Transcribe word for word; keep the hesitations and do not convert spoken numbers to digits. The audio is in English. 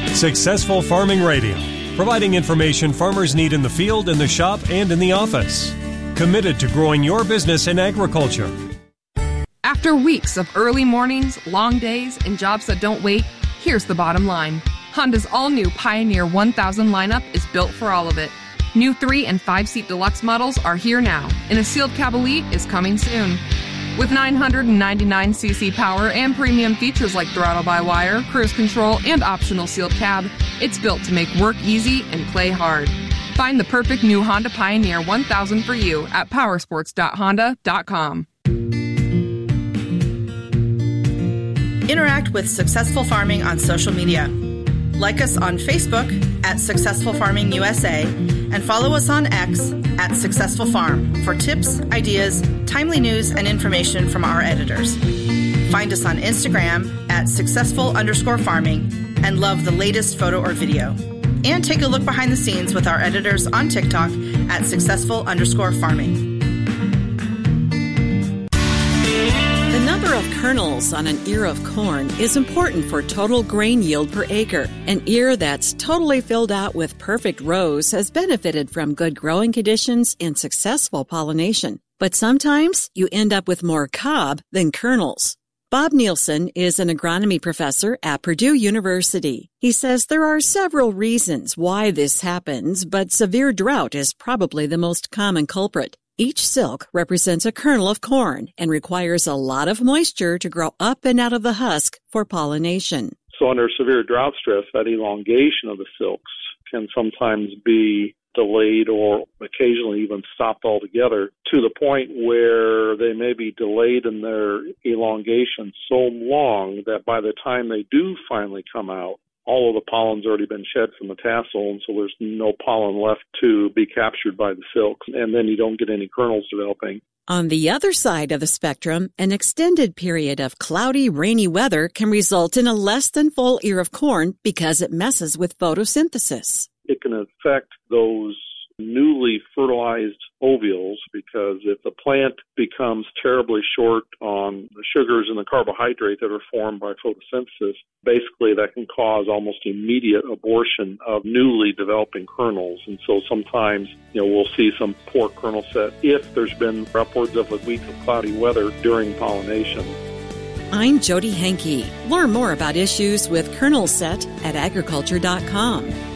Successful Farming Radio, providing information farmers need in the field, in the shop, and in the office. Committed to growing your business in agriculture. After weeks of early mornings, long days, and jobs that don't wait, here's the bottom line. Honda's all-new Pioneer one thousand lineup is built for all of it. New three- and five-seat deluxe models are here now, and a sealed cab elite is coming soon. With nine hundred ninety-nine c c power and premium features like throttle-by-wire, cruise control, and optional sealed cab, it's built to make work easy and play hard. Find the perfect new Honda Pioneer one thousand for you at powersports dot honda dot com. Interact with Successful Farming on social media. Like us on Facebook at Successful Farming U S A and follow us on X at Successful Farm for tips, ideas, timely news, and information from our editors. Find us on Instagram at successful underscore farming and love the latest photo or video. And take a look behind the scenes with our editors on TikTok at successful underscore farming. The number of kernels on an ear of corn is important for total grain yield per acre. An ear that's totally filled out with perfect rows has benefited from good growing conditions and successful pollination. But sometimes you end up with more cob than kernels. Bob Nielsen is an agronomy professor at Purdue University. He says there are several reasons why this happens, but severe drought is probably the most common culprit. Each silk represents a kernel of corn and requires a lot of moisture to grow up and out of the husk for pollination. So under severe drought stress, that elongation of the silks can sometimes be delayed or occasionally even stopped altogether to the point where they may be delayed in their elongation so long that by the time they do finally come out, all of the pollen's already been shed from the tassel, and so there's no pollen left to be captured by the silks, and then you don't get any kernels developing. On the other side of the spectrum, an extended period of cloudy, rainy weather can result in a less than full ear of corn because it messes with photosynthesis. It can affect those newly fertilized ovules because if the plant becomes terribly short on the sugars and the carbohydrate that are formed by photosynthesis, basically that can cause almost immediate abortion of newly developing kernels. And so sometimes, you know, we'll see some poor kernel set if there's been upwards of a week of cloudy weather during pollination. I'm Jody Henke. Learn more about issues with kernel set at agriculture dot com.